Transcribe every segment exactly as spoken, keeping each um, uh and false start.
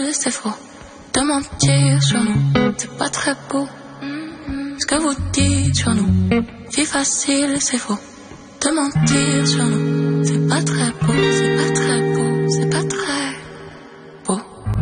C'est faux de mentir sur nous, c'est pas très beau. Ce que vous dites sur nous, vie facile, c'est faux de mentir sur nous, c'est pas très beau, c'est pas très beau, c'est pas très beau.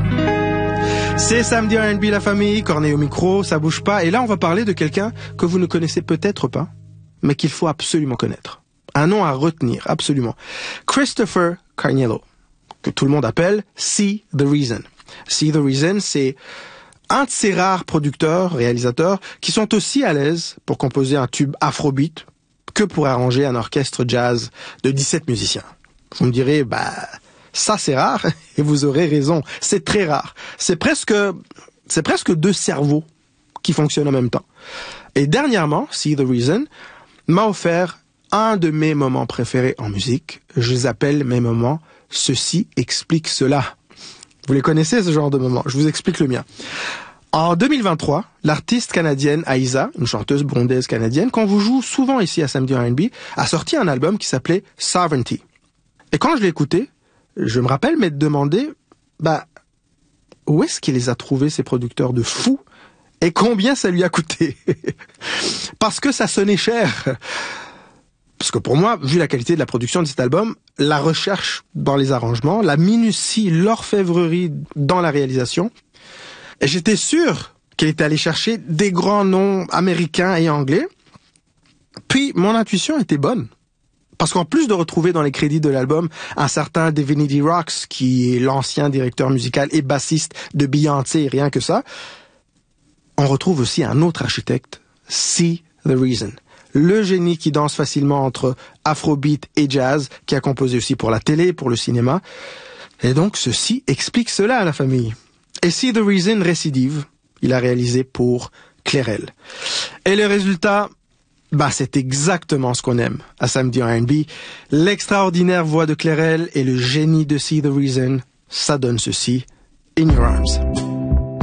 C'est samedi R and B, la famille, Corneille au micro, ça bouge pas. Et là, on va parler de quelqu'un que vous ne connaissez peut-être pas, mais qu'il faut absolument connaître. Un nom à retenir, absolument. Christopher Carniello, que tout le monde appelle See the Reason. See the Reason, c'est un de ces rares producteurs, réalisateurs, qui sont aussi à l'aise pour composer un tube afrobeat que pour arranger un orchestre jazz de dix-sept musiciens. Vous me direz, bah, ça c'est rare, et vous aurez raison, c'est très rare. C'est presque, c'est presque deux cerveaux qui fonctionnent en même temps. Et dernièrement, See the Reason m'a offert un de mes moments préférés en musique. Je les appelle mes moments « Ceci explique cela ». Vous les connaissez, ce genre de moments? Je vous explique le mien. En deux mille vingt-trois, l'artiste canadienne Aïssa, une chanteuse burundaise canadienne, qu'on vous joue souvent ici à Samedi R and B, a sorti un album qui s'appelait Sovereignty. Et quand je l'ai écouté, je me rappelle m'être demandé, bah, où est-ce qu'il les a trouvés, ces producteurs de fous, et combien ça lui a coûté? Parce que ça sonnait cher. Parce que pour moi, vu la qualité de la production de cet album, la recherche dans les arrangements, la minutie, l'orfèvrerie dans la réalisation, et j'étais sûr qu'il était allé chercher des grands noms américains et anglais. Puis mon intuition était bonne. Parce qu'en plus de retrouver dans les crédits de l'album un certain Divinity Rocks, qui est l'ancien directeur musical et bassiste de Beyoncé, rien que ça, on retrouve aussi un autre architecte, See the Reason. Le génie qui danse facilement entre afrobeat et jazz, qui a composé aussi pour la télé, pour le cinéma. Et donc, ceci explique cela à la famille. Et See the Reason récidive, il a réalisé pour Clairel. Et le résultat, bah, c'est exactement ce qu'on aime à Samedi R and B. L'extraordinaire voix de Clairel et le génie de See the Reason, ça donne ceci, In Your Arms.